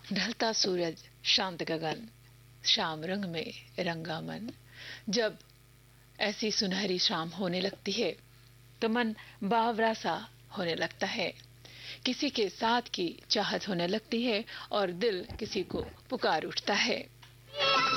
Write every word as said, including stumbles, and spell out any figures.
ढलता सूरज, शांत गगन, शाम रंग में रंगा मन। जब ऐसी सुनहरी शाम होने लगती है तो मन बावरा सा होने लगता है, किसी के साथ की चाहत होने लगती है और दिल किसी को पुकार उठता है।